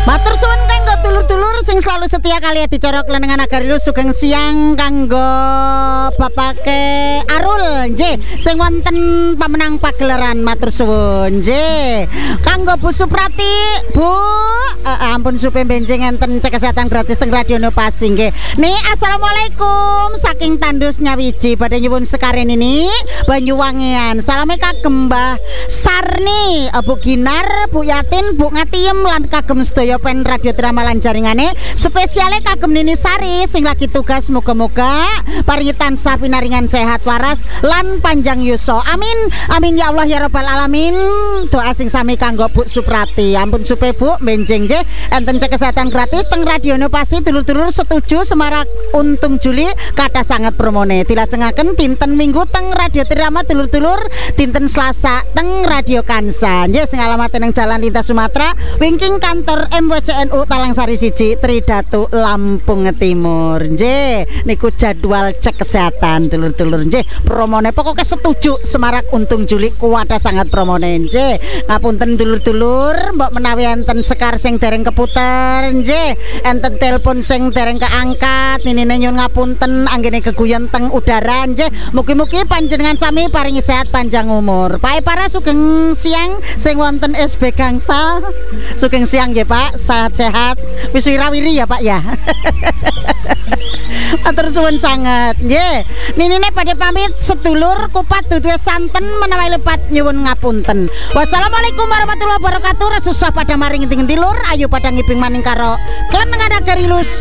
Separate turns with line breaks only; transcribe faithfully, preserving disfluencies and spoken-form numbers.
Matur suwun kanggo dulur-dulur sing selalu setia kali dicara kelenengan Agarilus sugeng siang kanggo Bapake Arul nggih sing wonten pamenang pagelaran matur suwun nggih. Kanggo Bu Suprati, Bu uh, ampun supe benjing enten cek kesehatan gratis teng Radio Nopasi nggih. Nih assalamualaikum saking Tandus Nyawiji badhe nyuwun sekaren ini Banyuwangian. Salame kagem Mbah Sarni, Bu Ginar, Bu Yatin, Bu Ngatiem lan kagem sedaya pen radio drama lan jaringane spesiale kagem Nini Sari sing lagi tugas muga-muga paringi tansah pinaringan sehat waras lan panjang yuso amin amin ya Allah ya rabbal alamin. Doa sing sami kanggo Bu Suprati ampun supe Bu benjing nggih enten cek kesehatan gratis teng Radio Nopasi dulur-dulur setuju semarak untung Juli kata sangat promone dilajengaken dinten Minggu teng radio drama dulur-dulur dinten Selasa teng Radio Kansa nggih sing alamatnya nang Jalan Lintas Sumatera wingking kantor M W C N U Talang Sari siji Tridatu Lampung Timur nggih niku jadwal cek kesehatan dulur-dulur nggih promone pokoknya setuju semarak untung Juli kuwata sangat promone nggih ngapunten dulur-dulur mbok menawi enten sekar sing dereng keputer nggih enten telepon sing dereng keangkat ninine nyun ngapunten anggene keguyon teng udara nggih mugi-mugi panjenengan sami paringi sehat panjang umur Pak para sugeng siang sing wonten S B Gangsal sugeng siang nggih Pak sehat-sehat wis wirawiri ya Pak ya. Atur suwun sanget nggih. Ninine pada pamit sedulur kupat dudu santen menawi lepat nyuwun ngapunten. Wassalamualaikum warahmatullahi wabarakatuh. Resusah pada maring ngendi-ngendi lur ayo pada ngibing maning karo kelenengan Agarilus.